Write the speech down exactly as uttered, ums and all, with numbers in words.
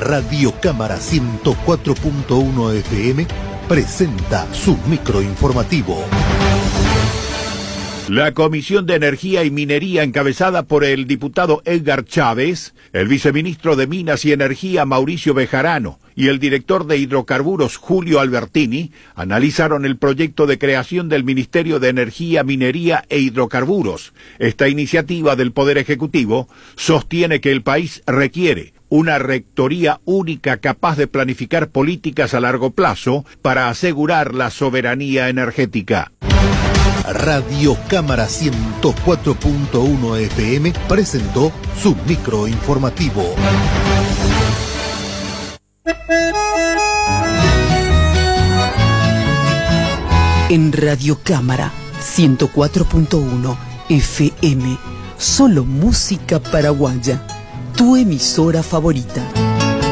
Radio Cámara ciento cuatro punto uno F M presenta su microinformativo. La Comisión de Energía y Minería, encabezada por el diputado Edgar Chávez, el viceministro de Minas y Energía Mauricio Bejarano y el director de Hidrocarburos Julio Albertini, analizaron el proyecto de creación del Ministerio de Energía, Minería e Hidrocarburos. Esta iniciativa del Poder Ejecutivo sostiene que el país requiere una rectoría única capaz de planificar políticas a largo plazo para asegurar la soberanía energética. Radio Cámara ciento cuatro punto uno F M presentó su microinformativo. En Radio Cámara ciento cuatro punto uno F M, solo música paraguaya, tu emisora favorita.